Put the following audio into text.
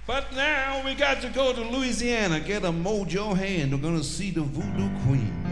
But now we got to go to Louisiana, get a mojo hand. We're gonna see the Voodoo Queen.